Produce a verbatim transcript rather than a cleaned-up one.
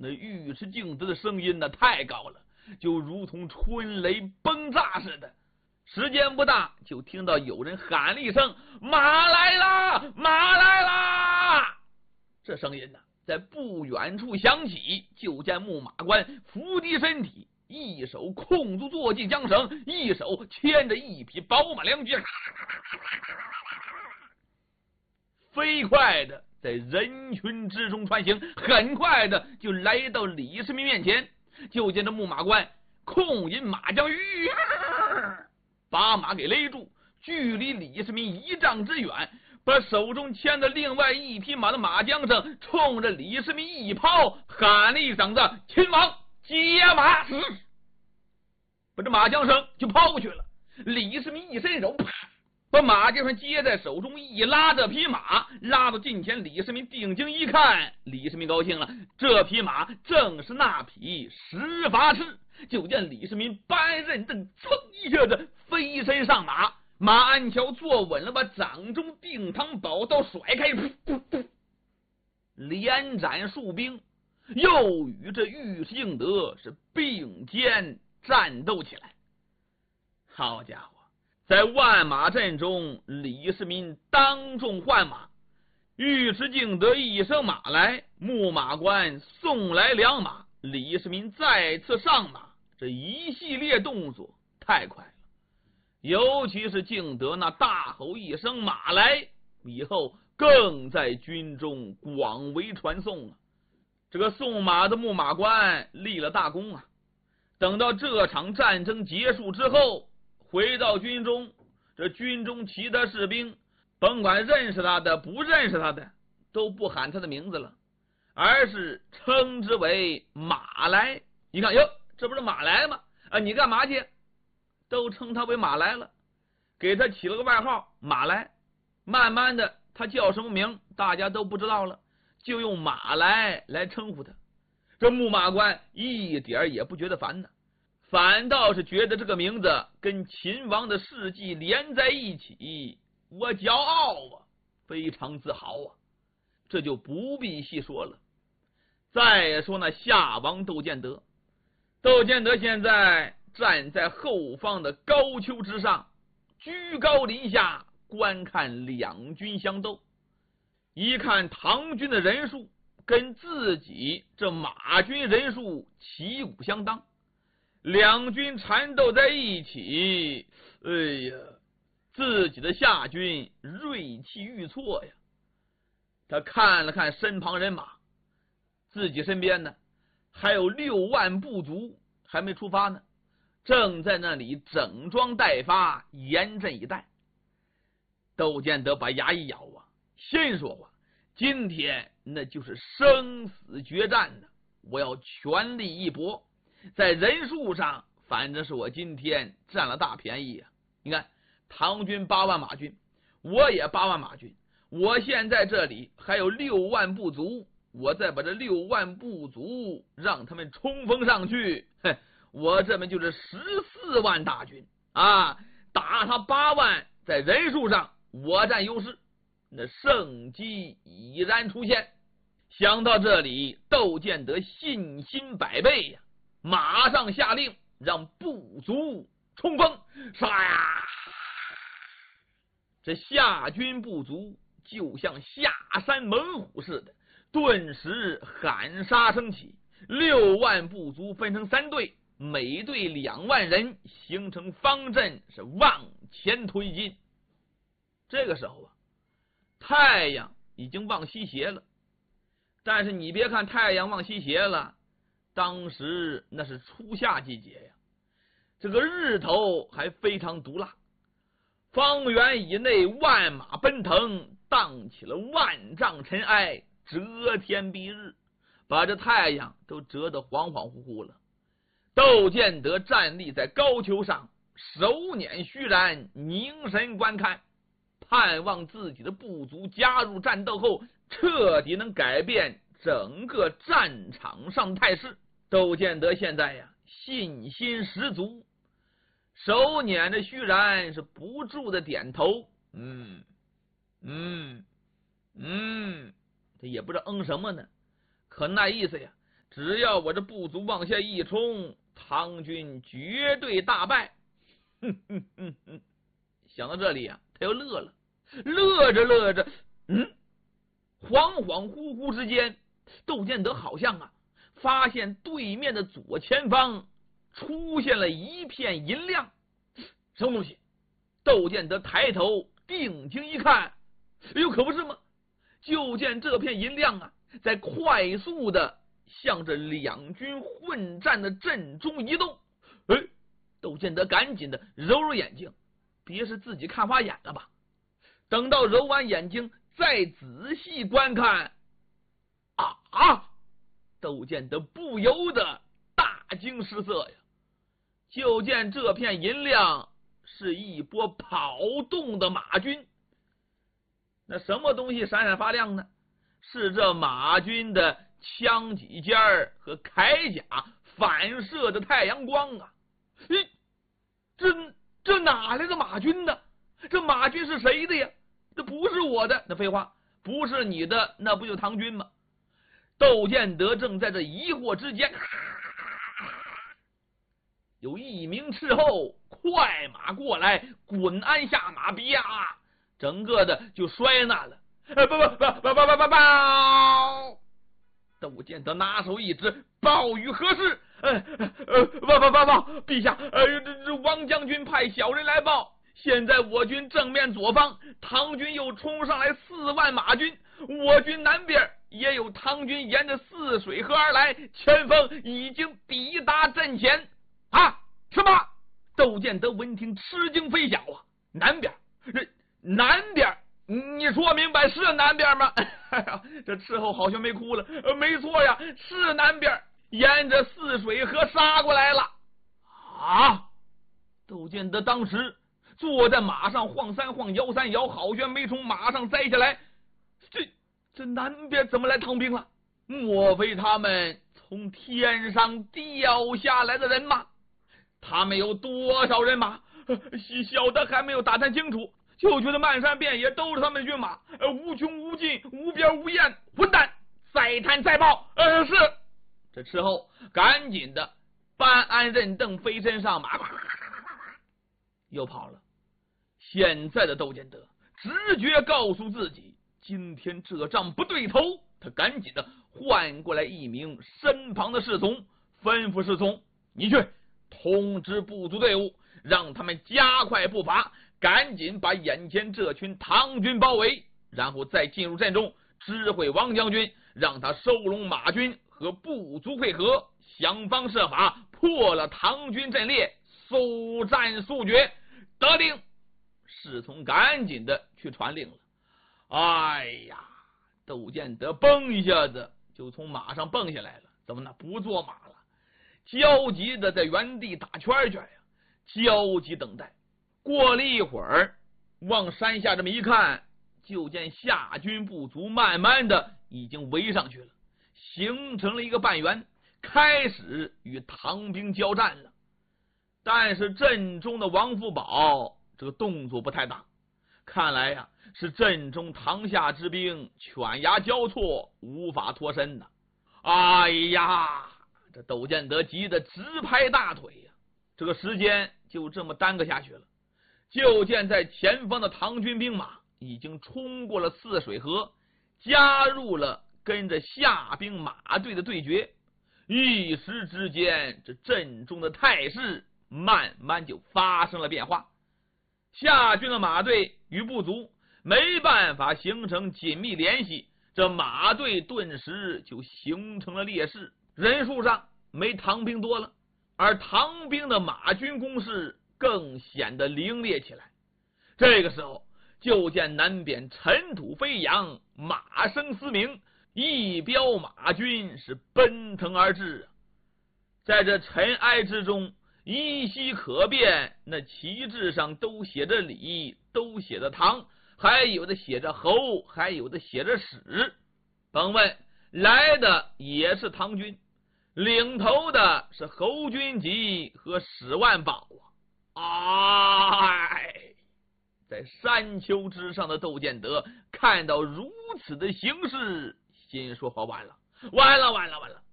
那尉迟敬德的声音呢太高了，就如同春雷崩炸似的。时间不大，就听到有人喊了一声：“马来啦，马来啦！”这声音呢在不远处响起，就见木马官伏低身体，一手控住坐骑缰绳，一手牵着一匹宝马良驹，飞快的在人群之中穿行，很快的就来到李世民面前。就见这木马官控引马将鱼把马给勒住，距离李世民一丈之远，把手中牵的另外一匹马的马缰绳冲着李世民一抛，喊了一嗓子：“亲王接马！”把这马缰绳就抛过去了。李世民一伸手，啪，把马缰绳接在手中，一拉，这匹马拉到近前。李世民定睛一看，李世民高兴了，这匹马正是那匹十法赤。就见李世民班刃正噌一下子飞身上马，马鞍桥坐稳了，把掌中定堂宝刀甩开，噗噗噗，连斩数兵，又与这尉迟敬德是并肩战斗起来。好家伙，在万马阵中，李世民当众换马，尉迟敬德一声马来，木马官送来两马，李世民再次上马，这一系列动作太快了，尤其是敬德那大吼一声马来以后，更在军中广为传颂了。这个送马的木马官立了大功啊！等到这场战争结束之后，回到军中，这军中其他士兵甭管认识他的不认识他的，都不喊他的名字了，而是称之为马来。你看，哟，这不是马来吗？啊，你干嘛去？都称他为马来了，给他起了个外号马来。慢慢的，他叫什么名大家都不知道了，就用马来来称呼他。这木马官一点也不觉得烦呢，反倒是觉得这个名字跟秦王的事迹连在一起，我骄傲啊，非常自豪啊。这就不必细说了。再说那夏王窦建德，窦建德现在站在后方的高丘之上，居高临下观看两军相斗。一看唐军的人数跟自己这马军人数旗鼓相当，两军缠斗在一起，哎呀，自己的夏军锐气愈挫呀。他看了看身旁人马，自己身边呢还有六万部族还没出发呢，正在那里整装待发，严阵以待。窦建德把牙一咬啊，先说话，今天那就是生死决战呢，我要全力一搏。在人数上反正是我今天占了大便宜啊。你看唐军八万马军，我也八万马军，我现在这里还有六万部族，我再把这六万部族让他们冲锋上去，嘿，我这边就是十四万大军啊，打他八万，在人数上我占优势，那胜机已然出现。想到这里，窦建德信心百倍呀，马上下令让部族冲锋，杀呀！这夏军部族就像下山猛虎似的，顿时喊杀声起。六万部族分成三队，每队两万人，形成方阵，是往前推进。这个时候啊，太阳已经往西斜了，但是你别看太阳往西斜了，当时那是初夏季节呀，这个日头还非常毒辣，方圆以内万马奔腾，荡起了万丈尘埃，遮天蔽日，把这太阳都遮得恍恍惚惚了。窦建德站立在高丘上，手捻虚髯，凝神观看，盼望自己的部族加入战斗后，彻底能改变整个战场上的态势。窦建德现在呀，信心十足，手捻着虚髯，是不住的点头，嗯嗯嗯，他也不知道嗯什么呢，可那意思呀， 只要我这部族往下一冲，唐军绝对大败。哼哼哼哼！想到这里啊，他又乐了，乐着乐着，嗯，恍恍惚惚之间，窦建德好像啊，发现对面的左前方出现了一片银亮。什么东西？窦建德抬头定睛一看，哎呦，可不是吗？就见这片银亮啊，在快速的向着两军混战的阵中移动。哎，窦建德赶紧的揉揉眼睛，别是自己看花眼了吧？等到揉完眼睛再仔细观看，啊啊！窦建德不由得大惊失色呀！就见这片银亮是一波跑动的马军。那什么东西闪闪发亮呢？是这马军的枪戟尖儿和铠甲反射的太阳光啊！咦，这这哪来的马军呢？这马军是谁的呀？这不是我的。那废话，不是你的，那不就唐军吗？窦建德正在这疑惑之间，有一名斥候快马过来，滚鞍下马，啪，整个的就摔那了。呃，不不不不不不不不！窦建德拿手一指，报与何事？呃呃，报报报报，陛下，呃，这这王将军派小人来报，现在我军正面左方，唐军又冲上来四万马军，我军南边也有唐军沿着泗水河而来，前锋已经抵达阵前。啊！什么？窦建德闻听吃惊非小啊！南边，这南边。你说明白是南边吗？哎呀，这斥候好像没哭了。呃，没错呀，是南边，沿着泗水河杀过来了。啊！窦建德当时坐在马上晃三晃摇三摇，好悬没从马上栽下来。这这南边怎么来唐兵了？莫非他们从天上掉下来的人马？他们有多少人马？小的还没有打探清楚，就觉得漫山遍野都是他们的军马，呃，无穷无尽，无边无沿。混蛋！再探再报。呃，是。这之后赶紧的搬鞍认凳，飞身上马，又跑了。现在的窦建德直觉告诉自己，今天这仗不对头。他赶紧的换过来一名身旁的侍从，吩咐侍从：你去通知部族队伍，让他们加快步伐，赶紧把眼前这群唐军包围，然后再进入阵中，知会王将军，让他收拢马军和部族会合，想方设法破了唐军阵列，速战速决。得令。侍从赶紧的去传令了。哎呀，窦建德蹦一下子就从马上蹦下来了，怎么呢？不坐马了，焦急的在原地打圈圈呀，焦急等待。过了一会儿，往山下这么一看，就见夏军部族慢慢的已经围上去了，形成了一个半圆，开始与唐兵交战了。但是阵中的王福宝这个动作不太大，看来呀、啊、是阵中唐夏之兵犬牙交错，无法脱身呐。哎呀，这窦建德急得直拍大腿呀！这个时间就这么耽搁下去了。就见在前方的唐军兵马已经冲过了泗水河，加入了跟着夏兵马队的对决。一时之间，这阵中的态势慢慢就发生了变化。夏军的马队与部族没办法形成紧密联系，这马队顿时就形成了劣势，人数上没唐兵多了，而唐兵的马军攻势更显得凌冽起来。这个时候，就见南边尘土飞扬，马声嘶鸣，一彪马军是奔腾而至。在这尘埃之中，依稀可辨，那旗帜上都写着李，都写着唐，还有的写着侯，还有的写着史。甭问，来的也是唐军，领头的是侯君集和史万宝啊！哎，在山丘之上的窦建德看到如此的形势，心说完了，完了，完了，完了！